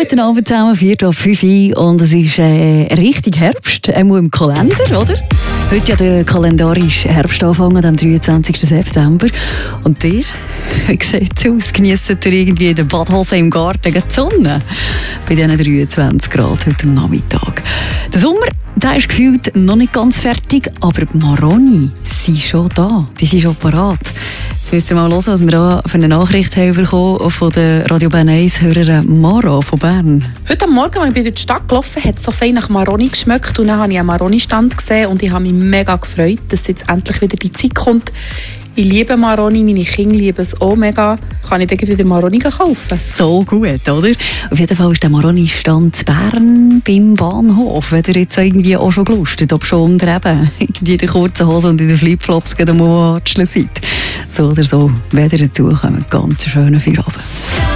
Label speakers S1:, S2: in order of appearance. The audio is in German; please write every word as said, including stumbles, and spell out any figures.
S1: Guten Abend zusammen, vier Uhr fünf und es ist äh, richtig Herbst, einmal im Kalender, oder? Heute ja der kalendarische Herbstanfang am dreiundzwanzigsten September. Und ihr, wie sieht es aus? Genießt ihr irgendwie in der Badhose im Garten die Sonne? Bei diesen dreiundzwanzig Grad heute am Nachmittag. Der Sommer, der ist gefühlt noch nicht ganz fertig, aber die Maroni sind schon da. Die sind schon parat. Jetzt müsst ihr mal hören, was wir da für eine Nachricht haben bekommen von der Radio Bern eins Hörerin Mara von Bern.
S2: Heute Morgen, als ich durch die Stadt gelaufen bin, hat es so fein nach Maroni geschmeckt. Und dann habe ich einen Maroni-Stand gesehen und ich habe mich mega gefreut, dass jetzt endlich wieder die Zeit kommt. Ich liebe Maroni, meine Kinder lieben es auch mega. Kann ich dann wieder Maroni kaufen?
S1: So gut, oder? Auf jeden Fall ist der Maroni-Stand in Bern beim Bahnhof. Wenn ihr jetzt irgendwie auch schon gelustet, ob schon unter eben in der kurzen Hose und in den Flipflops am Watscheln seid. So oder so, wenn ihr dazu kommt, ganz schönen Feierabend.